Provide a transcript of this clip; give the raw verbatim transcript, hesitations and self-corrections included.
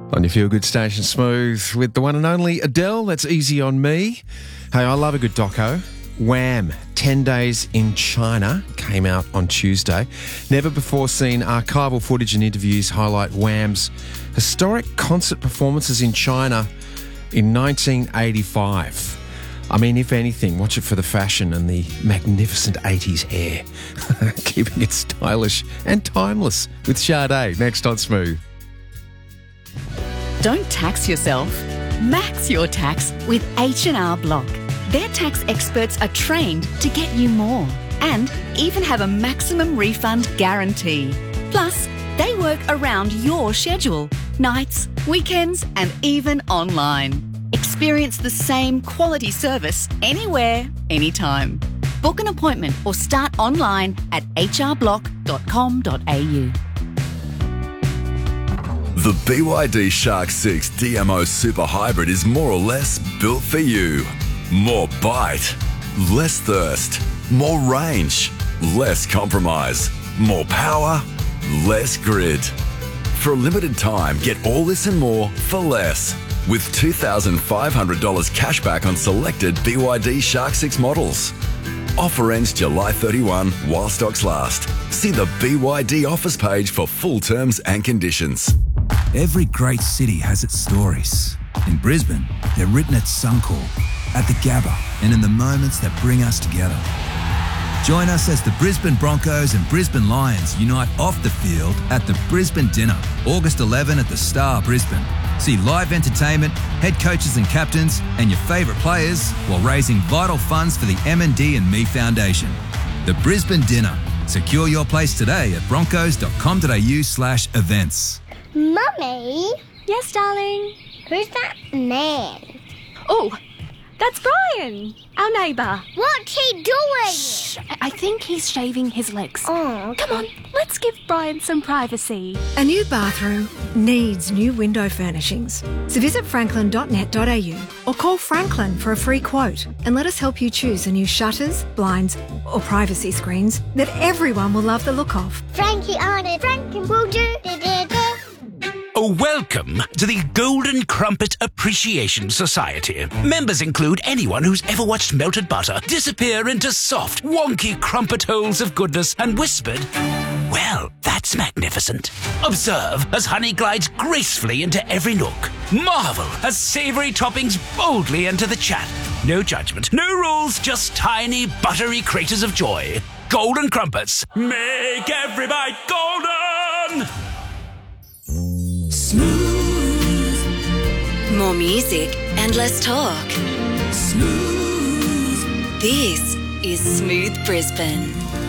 On your feel-good station, Smooth, with the one and only Adele. That's Easy on Me. Hey, I love a good doco. Wham! ten days in China came out on Tuesday. Never before seen archival footage and interviews highlight Wham's historic concert performances in China in nineteen eighty-five. I mean, if anything, watch it for the fashion and the magnificent eighties hair. Keeping it stylish and timeless with Sade next on Smooth. Don't tax yourself. Max your tax with H and R Block. Their tax experts are trained to get you more and even have a maximum refund guarantee. Plus, they work around your schedule, nights, weekends, and even online. Experience the same quality service anywhere, anytime. Book an appointment or start online at h r block dot com dot a u. The B Y D Shark six D M O Super Hybrid is more or less built for you. More bite, less thirst, more range, less compromise, more power, less grid. For a limited time, get all this and more for less. With two thousand five hundred dollars cash back on selected B Y D Shark six models. Offer ends July thirty-first while stocks last. See the B Y D offers page for full terms and conditions. Every great city has its stories. In Brisbane, they're written at Suncorp, at the Gabba, and in the moments that bring us together. Join us as the Brisbane Broncos and Brisbane Lions unite off the field at the Brisbane Dinner, August eleventh at the Star Brisbane. See live entertainment, head coaches and captains, and your favourite players while raising vital funds for the M and D and Me Foundation. The Brisbane Dinner. Secure your place today at broncos dot com dot a u slash events. Mummy? Yes, darling? Who's that man? Oh, that's Brian, our neighbour. What's he doing? Shh, I think he's shaving his legs. Oh, okay. Come on, let's give Brian some privacy. A new bathroom needs new window furnishings. So visit franklin dot net dot a u or call Franklin for a free quote and let us help you choose the new shutters, blinds or privacy screens that everyone will love the look of. Frankie on it. Frankie will do. Welcome to the Golden Crumpet Appreciation Society. Members include anyone who's ever watched melted butter disappear into soft, wonky crumpet holes of goodness and whispered, "Well, that's magnificent." Observe as honey glides gracefully into every nook. Marvel as savoury toppings boldly enter the chat. No judgment, no rules, just tiny, buttery craters of joy. Golden Crumpets. Make every bite golden! More music and less talk. Smooth. This is Smooth Brisbane.